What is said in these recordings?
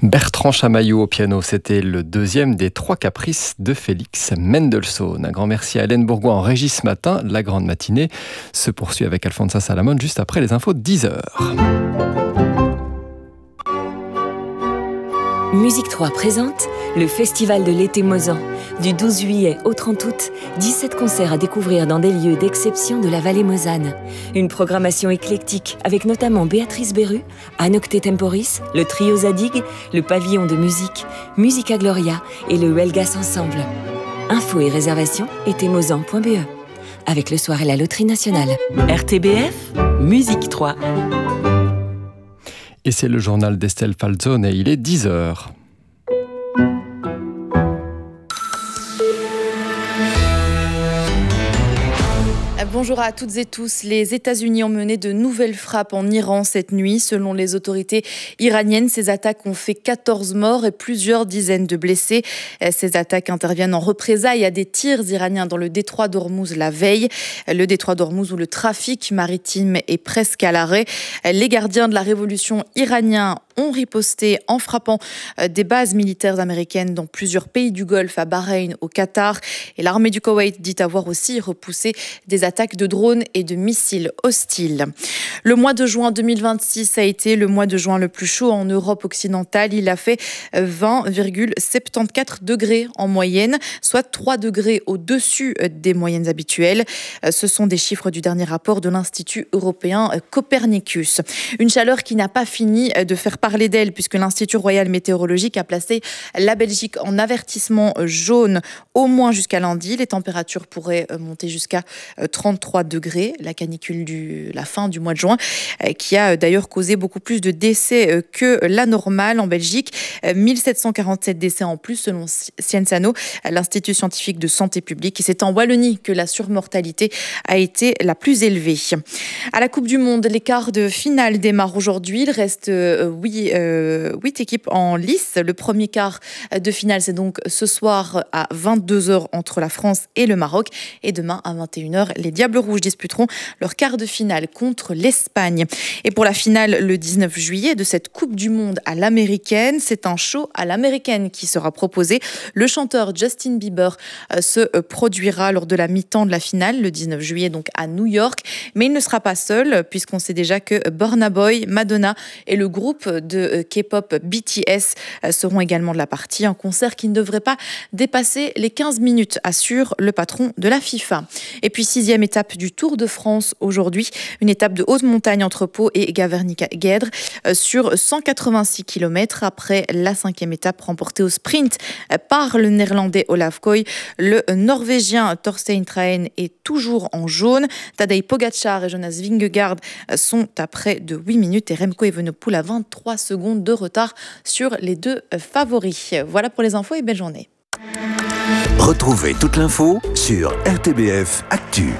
Bertrand Chamaillou au piano, c'était le deuxième des 3 caprices de Félix Mendelssohn. Un grand merci à Hélène Bourgois en régie ce matin. La grande matinée se poursuit avec Alfonso Salamone juste après les infos de 10h. Musique 3 présente le Festival de l'été Mozan. Du 12 juillet au 30 août, 17 concerts à découvrir dans des lieux d'exception de la vallée mosane. Une programmation éclectique avec notamment Béatrice Beru, Anocte Temporis, le trio Zadig, le pavillon de musique, Musica Gloria et le Huelgas Ensemble. Infos et réservations etemozan.be. Avec le soir et la loterie nationale. RTBF, Musique 3. Et c'est le journal d'Estelle Falzone et il est 10h. Bonjour à toutes et tous. Les États-Unis ont mené de nouvelles frappes en Iran cette nuit. Selon les autorités iraniennes, ces attaques ont fait 14 morts et plusieurs dizaines de blessés. Ces attaques interviennent en représailles à des tirs iraniens dans le détroit d'Ormouz la veille. Le détroit d'Ormouz où le trafic maritime est presque à l'arrêt. Les gardiens de la révolution iraniens ont riposté en frappant des bases militaires américaines dans plusieurs pays du Golfe, à Bahreïn, au Qatar. Et l'armée du Koweït dit avoir aussi repoussé des attaques de drones et de missiles hostiles. Le mois de juin 2026 a été le mois de juin le plus chaud en Europe occidentale. Il a fait 20,74 degrés en moyenne, soit 3 degrés au-dessus des moyennes habituelles. Ce sont des chiffres du dernier rapport de l'Institut européen Copernicus. Une chaleur qui n'a pas fini de faire parler d'elle puisque l'Institut royal météorologique a placé la Belgique en avertissement jaune au moins jusqu'à lundi. Les températures pourraient monter jusqu'à 33 degrés. La canicule la fin du mois de juin qui a d'ailleurs causé beaucoup plus de décès que la normale en Belgique. 1747 décès en plus selon Sciences Anno, l'Institut scientifique de santé publique. Et c'est en Wallonie que la surmortalité a été la plus élevée. À la Coupe du Monde, les quarts de finale démarrent aujourd'hui. Il reste 8 équipes en lice. Le premier quart de finale, c'est donc ce soir à 22h entre la France et le Maroc. Et demain à 21h, les Diables Rouges disputeront leur quart de finale contre l'Espagne. Et pour la finale, le 19 juillet de cette Coupe du Monde à l'américaine, c'est un show à l'américaine qui sera proposé. Le chanteur Justin Bieber se produira lors de la mi-temps de la finale, le 19 juillet donc à New York. Mais il ne sera pas seul, puisqu'on sait déjà que Burna Boy, Madonna et le groupe de K-pop BTS seront également de la partie. Un concert qui ne devrait pas dépasser les 15 minutes, assure le patron de la FIFA. Et puis 6e étape du Tour de France aujourd'hui, une étape de haute montagne entre Pau et Gavernica-Guèdre sur 186 km après la 5e étape remportée au sprint par le néerlandais Olaf Koy. Le norvégien Thorstein Traen est toujours en jaune. Tadej Pogacar et Jonas Vingegaard sont à près de 8 minutes et Remco Evenepoel à 23 secondes de retard sur les deux favoris. Voilà pour les infos et belle journée. Retrouvez toute l'info sur RTBF Actu.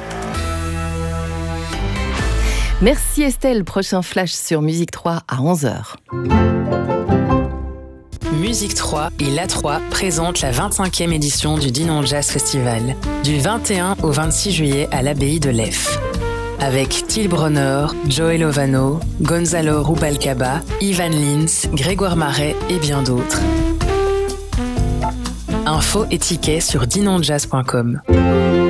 Merci Estelle. Prochain flash sur Musique 3 à 11h. Musique 3 et l'A3 présentent la 25e édition du Dinan Jazz Festival, du 21 au 26 juillet à l'abbaye de Leffe. Avec Till Bronner, Joey Lovano, Gonzalo Rubalcaba, Ivan Lins, Grégoire Marais et bien d'autres. Infos et tickets sur dinanjazz.com.